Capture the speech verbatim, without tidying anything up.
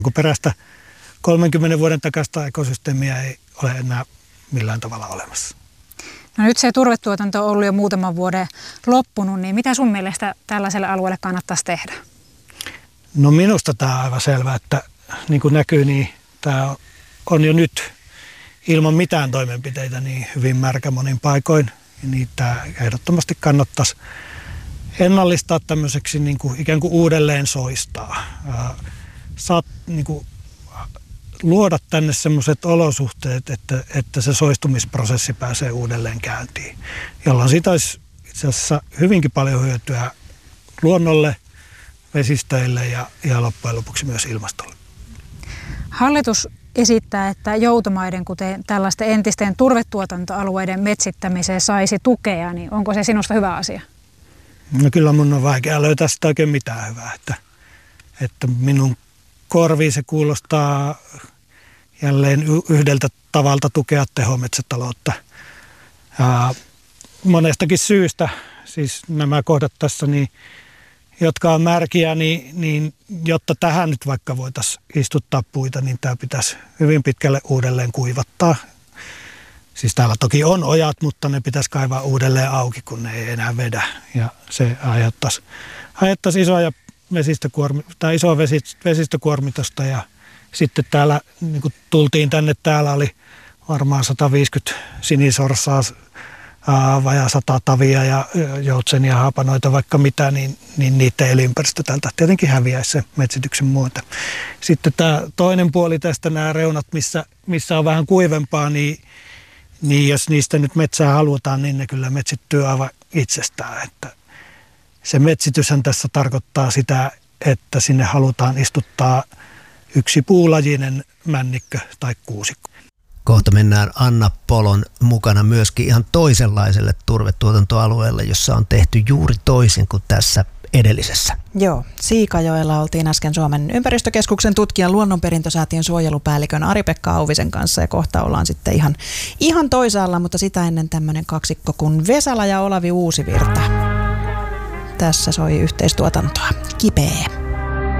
Kun perästä kolmenkymmenen vuoden takaista ekosysteemiä ei ole enää millään tavalla olemassa. No nyt se turvetuotanto on ollut jo muutaman vuoden loppunut, niin mitä sun mielestä tällaiselle alueelle kannattaisi tehdä? No minusta tämä on aivan selvää, että niin kuin näkyy, niin tämä on jo nyt ilman mitään toimenpiteitä niin hyvin märkä monin paikoin. Niin tämä ehdottomasti kannattaisi ennallistaa tämmöiseksi niin kuin ikään kuin uudelleen soistaa. Saat niin kuin luoda tänne sellaiset olosuhteet, että, että se soistumisprosessi pääsee uudelleen käyntiin, jolloin siitä olisi itse asiassa hyvinkin paljon hyötyä luonnolle, vesistöille ja, ja loppujen lopuksi myös ilmastolle. Hallitus esittää, että joutomaiden, kuten tällaisten entisten turvetuotantoalueiden metsittämiseen saisi tukea, niin onko se sinusta hyvä asia? No kyllä mun on vaikea löytää sitä oikein mitään hyvää, että, että minun korviin se kuulostaa jälleen yhdeltä tavalta tukea tehometsätaloutta. Ja monestakin syystä, siis nämä kohdat tässä, niin, jotka on märkiä, niin, niin jotta tähän nyt vaikka voitaisiin istuttaa puita, niin tämä pitäisi hyvin pitkälle uudelleen kuivattaa. Siis täällä toki on ojat, mutta ne pitäisi kaivaa uudelleen auki, kun ne ei enää vedä. Ja se aiheuttaisi, aiheuttaisi isoja vesistökuormi, tai isoa vesistökuormitusta. Ja sitten täällä, niin kun tultiin tänne, täällä oli varmaan sata viisikymmentä sinisorsaa, vajaa sata tavia ja joutsenia, haapanoita, vaikka mitä, niin, niin niiden elinympäristö täältä tietenkin häviäisi sen metsityksen muuta. Sitten tämä toinen puoli tästä, nämä reunat, missä, missä on vähän kuivempaa, niin, niin jos niistä nyt metsää halutaan, niin ne kyllä metsittyy aivan itsestään. Että se metsityshän tässä tarkoittaa sitä, että sinne halutaan istuttaa yksi puulajinen männikkö tai kuusikko. Kohta mennään Anna Polon mukana myöskin ihan toisenlaiselle turvetuotantoalueelle, jossa on tehty juuri toisin kuin tässä edellisessä. Joo, Siikajoella oltiin äsken Suomen ympäristökeskuksen tutkijan luonnonperintösäätiön suojelupäällikön Ari-Pekka Auvisen kanssa ja kohta ollaan sitten ihan, ihan toisaalla, mutta sitä ennen tämmöinen kaksikko kuin Vesala ja Olavi Uusivirta. Tässä soi yhteistuotantoa. Kipeä.